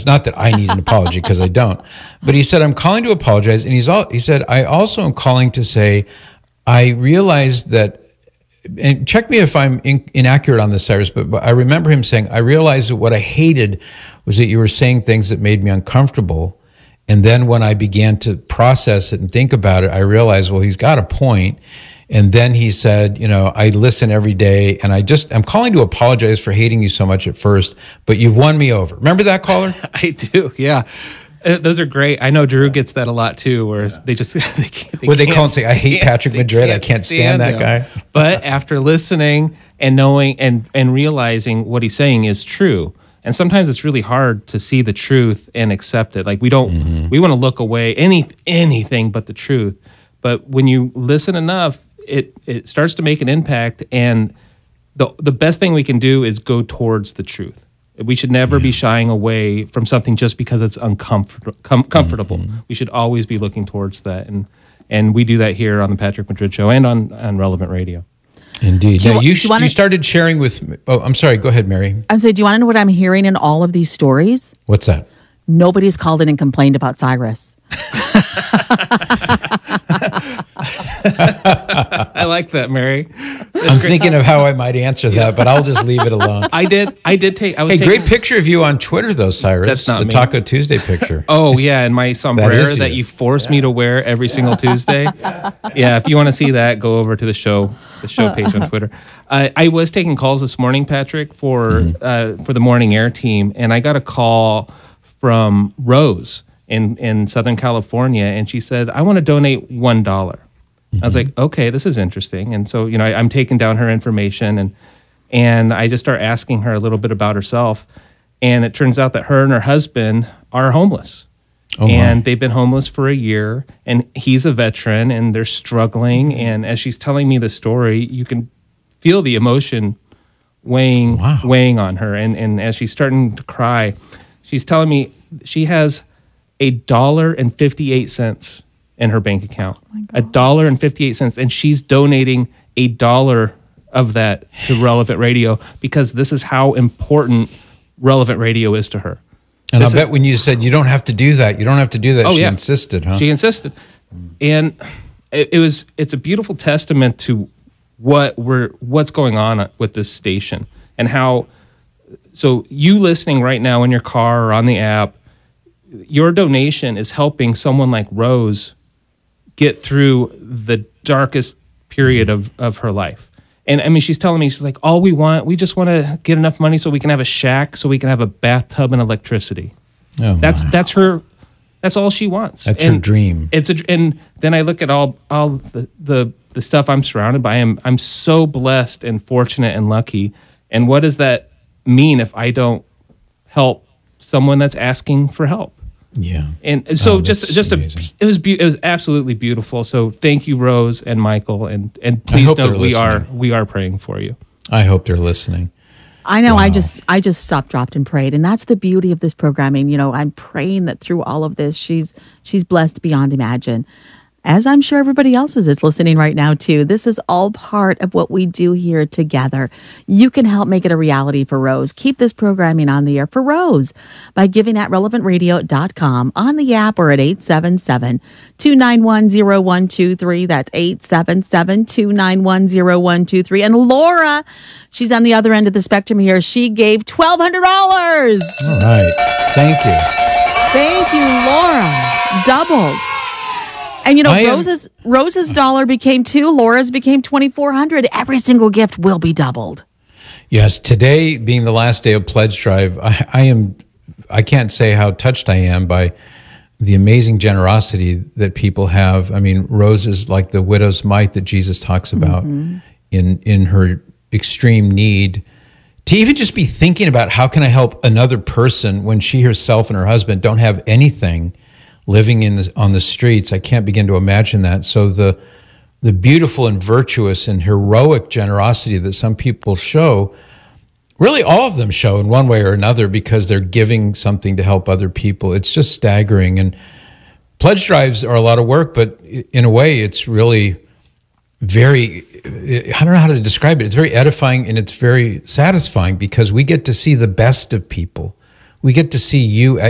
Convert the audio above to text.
times. Not that I need an apology, because I don't. But he said, I'm calling to apologize. And he said, I also am calling to say, I realized that, and check me if I'm inaccurate on this, Cyrus, but I remember him saying, I realized that what I hated was that you were saying things that made me uncomfortable. And then when I began to process it and think about it, I realized, well, he's got a point. And then he said, I listen every day, and I'm calling to apologize for hating you so much at first, but you've won me over. Remember that, caller? I do, yeah. Those are great. I know Drew gets that a lot too, where they just they call and say, I hate Patrick Madrid. I can't stand that guy. But after listening and knowing and realizing what he's saying is true, and sometimes it's really hard to see the truth and accept it. Like we want to look away anything but the truth. But when you listen enough, it starts to make an impact, and the best thing we can do is go towards the truth. We should never be shying away from something just because it's comfortable. We should always be looking towards that, and we do that here on the Patrick Madrid Show and on Relevant Radio. Indeed. Now, you started sharing with. Oh, I'm sorry. Go ahead, Mary. I said, do you want to know what I'm hearing in all of these stories? What's that? Nobody's called in and complained about Cyrus. I like that, Mary. I'm thinking of how I might answer that, but I'll just leave it alone. I did take. Great picture of you on Twitter, though, Cyrus. That's not the me. Taco Tuesday picture. Oh yeah, and my sombrero that you force me to wear every single Tuesday. Yeah, if you want to see that, go over to the show page on Twitter. I was taking calls this morning, Patrick, for the morning air team, and I got a call from Rose in Southern California, and she said, I want to donate $1. I was like, okay, this is interesting. And so, I'm taking down her information, and I just start asking her a little bit about herself. And it turns out that her and her husband are homeless. And they've been homeless for a year, and he's a veteran, and they're struggling. And as she's telling me the story, you can feel the emotion weighing on her. And as she's starting to cry, she's telling me she has $1.58 in her bank account. $1.58, and she's donating $1 of that to Relevant Radio because this is how important Relevant Radio is to her. And I bet when you said you don't have to do that, she insisted, huh? She insisted, and it's a beautiful testament to what's going on with this station and how. So you listening right now in your car or on the app, your donation is helping someone like Rose get through the darkest period of her life. And I mean, she's telling me, she's like, we just want to get enough money so we can have a shack, so we can have a bathtub and electricity. Oh, that's all she wants. That's her dream. And then I look at all the stuff I'm surrounded by. I'm so blessed and fortunate and lucky. And what does that mean if I don't help someone that's asking for help? Yeah. And so it was absolutely beautiful. So thank you, Rose and Michael, and please know we are praying for you. I hope they're listening. I know. Wow. I just stopped, dropped, and prayed, and that's the beauty of this programming. I'm praying that through all of this, she's blessed beyond imagine. As I'm sure everybody else is listening right now, too. This is all part of what we do here together. You can help make it a reality for Rose. Keep this programming on the air for Rose by giving at relevantradio.com, on the app, or at 877-291-0123. That's 877-291-0123. And Laura, she's on the other end of the spectrum here. She gave $1,200. All right. Thank you. Thank you, Laura. Doubled. And Rose's dollar became $2, Laura's became $2,400. Every single gift will be doubled. Yes, today being the last day of Pledge Drive, I can't say how touched I am by the amazing generosity that people have. I mean, Rose is like the widow's mite that Jesus talks about in her extreme need. To even just be thinking about how can I help another person when she herself and her husband don't have anything, living on the streets, I can't begin to imagine that. So the beautiful and virtuous and heroic generosity that some people show, really all of them show in one way or another because they're giving something to help other people. It's just staggering. And pledge drives are a lot of work, but in a way it's really very, I don't know how to describe it. It's very edifying and it's very satisfying because we get to see the best of people. We get to see you at